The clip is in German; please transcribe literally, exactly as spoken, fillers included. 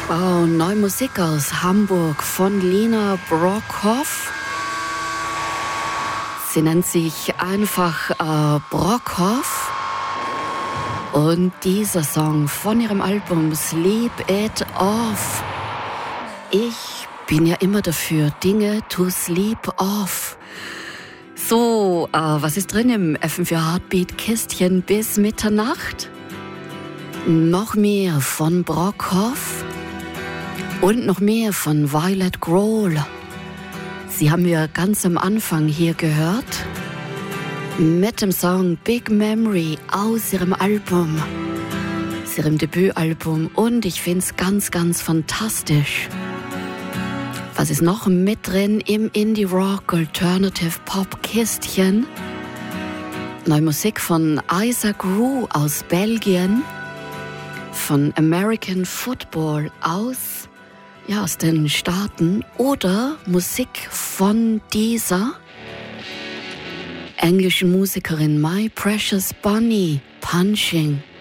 Oh, neue Musik aus Hamburg von Lena Brockhoff. Sie nennt sich einfach äh, Brockhoff. Und dieser Song von ihrem Album Sleep It Off. Ich bin ja immer dafür, Dinge to sleep off. So, äh, was ist drin im F M vier Heartbeat Kistchen bis Mitternacht? Noch mehr von Brockhoff. Und noch mehr von Violet Grohl. Sie haben wir ganz am Anfang hier gehört. Mit dem Song Big Memory aus ihrem Album. Aus ihrem Debütalbum. Und ich finde es ganz, ganz fantastisch. Was ist noch mit drin im Indie Rock Alternative Pop Kistchen? Neue Musik von Isaac Rue aus Belgien. Von American Football aus, ja, aus den Staaten. Oder Musik von dieser englischen Musikerin My Precious Bunny, Punching.